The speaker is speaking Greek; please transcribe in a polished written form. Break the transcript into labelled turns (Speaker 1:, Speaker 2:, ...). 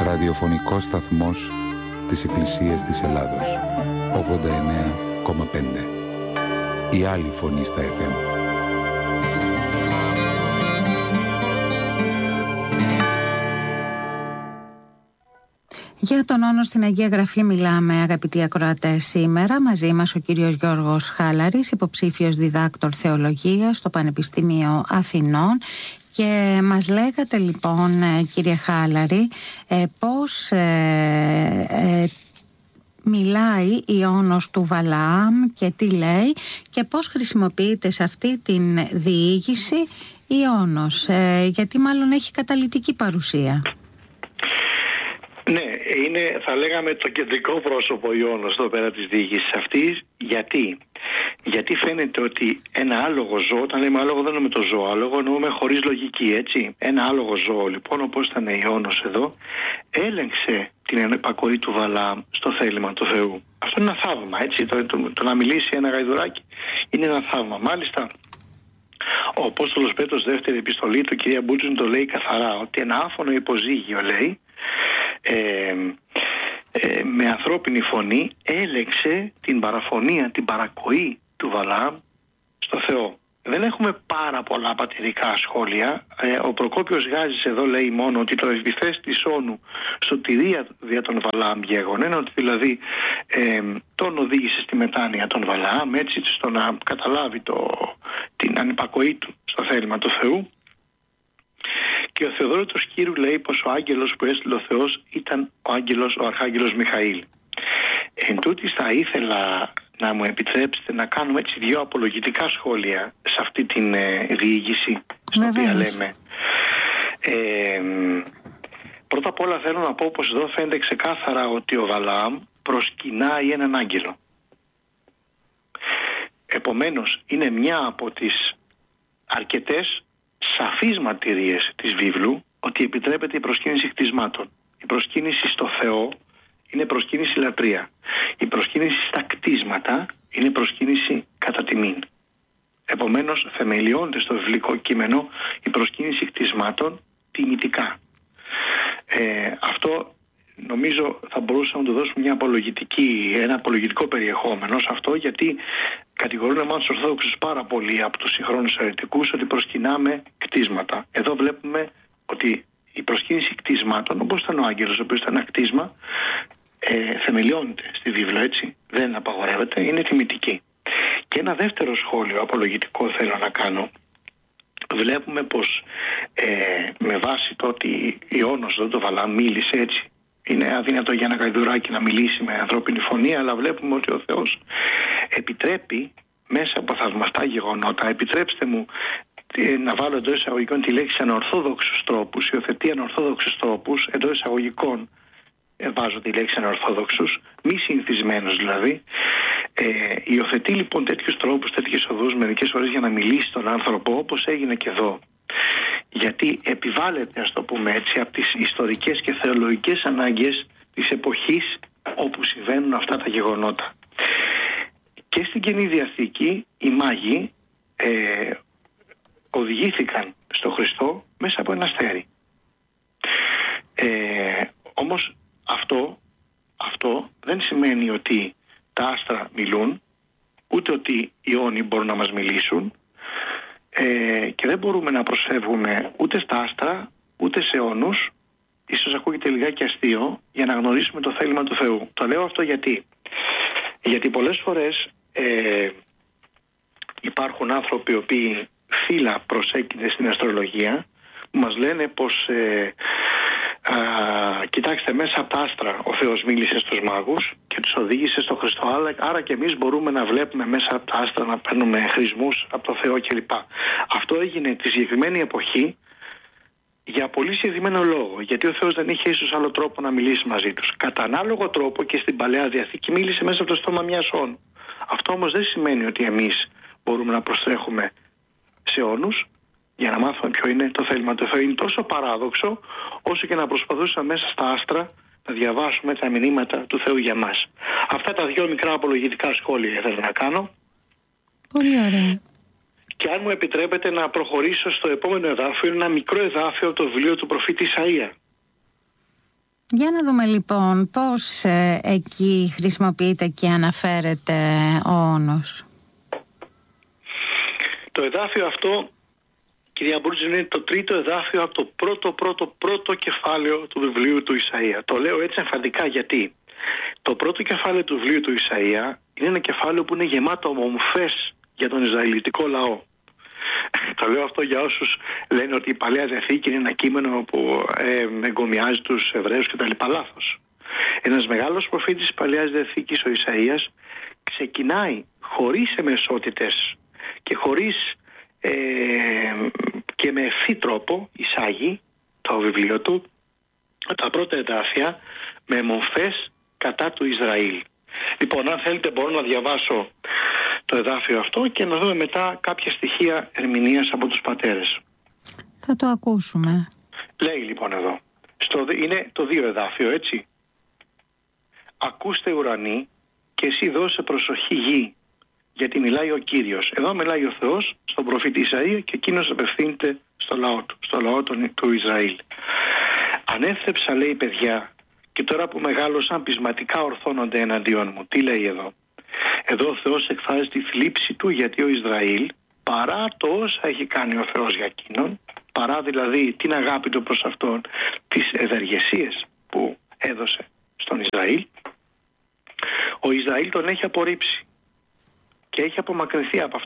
Speaker 1: ραδιοφωνικός σταθμός της Εκκλησίας της Ελλάδος. 89,5. Η άλλη φωνή στα FM.
Speaker 2: Για τον όνο στην Αγία Γραφή μιλάμε, αγαπητοί ακροατές, σήμερα. Μαζί μας ο κύριος Γιώργος Χάλαρης, υποψήφιος διδάκτορ θεολογίας στο Πανεπιστήμιο Αθηνών. Και μας λέγατε λοιπόν, κύριε Χάλαρη, πώς μιλάει Ιώνος του Βαλαάμ και τι λέει και πώς χρησιμοποιείται σε αυτή την διήγηση Ιώνος, γιατί μάλλον έχει καταλυτική παρουσία.
Speaker 3: Ναι, είναι, θα λέγαμε, το κεντρικό πρόσωπο Ιώνος εδώ πέρα της διήγησης αυτής. Γιατί φαίνεται ότι ένα άλογο ζώο, όταν λέμε άλογο δεν εννοούμε το ζώο άλογο, εννοούμε χωρίς λογική, έτσι. Ένα άλογο ζώο λοιπόν, όπως ήταν Ιώνος εδώ, έλεγξε την ανεπακοή του Βαλαάμ στο θέλημα του Θεού. Αυτό είναι ένα θαύμα, έτσι. Το να μιλήσει ένα γαϊδουράκι είναι ένα θαύμα. Μάλιστα, ο Απόστολος Πέτρος, δεύτερη επιστολή του, κυρία Μπούτσουν, το λέει καθαρά, ότι ένα άφωνο υποζύγιο, λέει, με ανθρώπινη φωνή έλεξε την παραφωνία, την παρακοή του Βαλαάμ στο Θεό. Δεν έχουμε πάρα πολλά πατηρικά σχόλια. Ο Προκόπιος Γάζης εδώ λέει μόνο ότι το επιθές της όνου σωτηρία δια τον Βαλαάμ γέγονε, ότι δηλαδή τον οδήγησε στη μετάνοια τον Βαλαάμ, έτσι, στο να καταλάβει την ανυπακοή του στο θέλημα του Θεού. Και ο Θεοδόρητος Κύρου λέει πως ο άγγελος που έστειλε ο Θεός ήταν ο Αρχάγγελος Μιχαήλ. Εν τούτοις θα ήθελα να μου επιτρέψετε να κάνουμε έτσι δύο απολογητικά σχόλια σε αυτή την διήγηση στην οποία λέμε. Πρώτα απ' όλα θέλω να πω πως εδώ φαίνεται ξεκάθαρα ότι ο Βαλαάμ προσκυνάει έναν άγγελο. Επομένως είναι μια από τις αρκετές σαφείς μαρτυρίες της βίβλου ότι επιτρέπεται η προσκύνηση κτισμάτων. Η προσκύνηση στο Θεό είναι προσκύνηση λατρεία. Η προσκύνηση στα κτίσματα είναι προσκύνηση κατά τιμήν. Επομένως θεμελιώνεται στο βιβλικό κείμενο η προσκύνηση κτισμάτων τιμητικά. Αυτό νομίζω θα μπορούσαμε να του δώσουμε ένα απολογητικό περιεχόμενο σε αυτό, γιατί κατηγορούν εμάς τους Ορθόδοξους πάρα πολύ από τους συγχρόνους αιρετικούς ότι προσκυνάμε κτίσματα. Εδώ βλέπουμε ότι η προσκύνηση κτίσματων, όπως ήταν ο άγγελος, ο οποίος ήταν ένα κτίσμα, θεμελιώνεται στη βίβλο, έτσι, δεν απαγορεύεται, είναι τιμητική. Και ένα δεύτερο σχόλιο απολογητικό θέλω να κάνω. Βλέπουμε πως με βάση το ότι Ιώνος εδώ το Βαλαάμ μίλησε, έτσι, είναι αδύνατο για ένα γαϊδουράκι να μιλήσει με ανθρώπινη φωνή, αλλά βλέπουμε ότι ο Θεός επιτρέπει μέσα από θαυμαστά γεγονότα, επιτρέψτε μου να βάλω εντός εισαγωγικών τη λέξη ανορθόδοξους τρόπους, υιοθετεί ανορθόδοξους τρόπους, εντός εισαγωγικών βάζω τη λέξη ανορθόδοξους, μη συνηθισμένους δηλαδή. Υιοθετεί λοιπόν τέτοιους τρόπους, τέτοιες οδούς μερικές φορές για να μιλήσει στον άνθρωπο, όπως έγινε και εδώ. Γιατί επιβάλλεται, ας το πούμε έτσι, από τις ιστορικές και θεολογικές ανάγκες της εποχής όπου συμβαίνουν αυτά τα γεγονότα. Και στην Καινή Διαθήκη οι μάγοι οδηγήθηκαν στο Χριστό μέσα από ένα αστέρι. Όμως αυτό δεν σημαίνει ότι τα άστρα μιλούν, ούτε ότι οι αιώνιοι μπορούν να μας μιλήσουν, και δεν μπορούμε να προσφεύγουμε ούτε στα άστρα ούτε σε αιώνους. Ίσως ακούγεται λιγάκι αστείο, για να γνωρίσουμε το θέλημα του Θεού. Το λέω αυτό γιατί πολλές φορές υπάρχουν άνθρωποι οι οποίοι φύλλα προσέκυνται στην αστρολογία, που μας λένε πως κοιτάξτε, μέσα από τα άστρα ο Θεός μίλησε στους μάγους και τους οδήγησε στο Χριστό, άρα και εμείς μπορούμε να βλέπουμε μέσα από τα άστρα, να παίρνουμε χρησμούς από το Θεό κλπ. Αυτό έγινε τη συγκεκριμένη εποχή για πολύ συγκεκριμένο λόγο, γιατί ο Θεός δεν είχε ίσως άλλο τρόπο να μιλήσει μαζί τους. Κατά ανάλογο τρόπο και στην Παλαιά Διαθήκη μίλησε μέσα από το στόμα μιας όνου. Αυτό όμως δεν σημαίνει ότι εμείς μπορούμε να προστρέχουμε σε όνους για να μάθουμε ποιο είναι το θέλημα του Θεού. Είναι τόσο παράδοξο όσο και να προσπαθούσαμε μέσα στα άστρα να διαβάσουμε τα μηνύματα του Θεού για μας. Αυτά τα δύο μικρά απολογητικά σχόλια ήθελα να κάνω.
Speaker 2: Πολύ ωραία.
Speaker 3: Και αν μου επιτρέπετε να προχωρήσω στο επόμενο εδάφιο, είναι ένα μικρό εδάφιο από το βιβλίο του προφήτη Ισαΐα.
Speaker 2: Για να δούμε λοιπόν πώς εκεί χρησιμοποιείται και αναφέρεται ο όνος.
Speaker 3: Το εδάφιο αυτό, κυρία Μπουρτζ, είναι το τρίτο εδάφιο από το πρώτο κεφάλαιο του βιβλίου του Ισαΐα. Το λέω έτσι εμφαντικά γιατί το πρώτο κεφάλαιο του βιβλίου του Ισαΐα είναι ένα κεφάλαιο που είναι γεμάτο μομφές για τον Ισραηλιτικό λαό. Το λέω αυτό για όσους λένε ότι η Παλαιά Διαθήκη είναι ένα κείμενο που εγκομιάζει τους Εβραίους κτλ. Λάθος. Ένας μεγάλος προφήτης της Παλαιάς Διαθήκης, ο Ισαΐας, ξεκινάει χωρίς εμεσότητες και χωρίς και με ευθύ τρόπο εισάγει το βιβλίο του τα πρώτα εδάφια με μομφές κατά του Ισραήλ. Λοιπόν, αν θέλετε μπορώ να διαβάσω το εδάφιο αυτό και να δούμε μετά κάποια στοιχεία ερμηνείας από τους πατέρες.
Speaker 2: Θα το ακούσουμε.
Speaker 3: Λέει λοιπόν εδώ, είναι το 2 εδάφιο, έτσι. Ακούστε ουρανοί και εσύ δώσε προσοχή γη, γιατί μιλάει ο Κύριος. Εδώ μιλάει ο Θεός στον προφήτη Ισαΐα και εκείνος απευθύνεται στο λαό του, στο λαό του Ισραήλ. Ανέθρεψα, λέει, παιδιά, και τώρα που μεγάλωσαν πεισματικά ορθώνονται εναντίον μου. Τι λέει εδώ? Εδώ ο Θεός εκφράζει τη θλίψη του γιατί ο Ισραήλ, παρά το όσα έχει κάνει ο Θεός για εκείνον, παρά δηλαδή την αγάπη του προς αυτόν, τις ευεργεσίες που έδωσε στον Ισραήλ, ο Ισραήλ τον έχει απορρίψει και έχει απομακρυνθεί από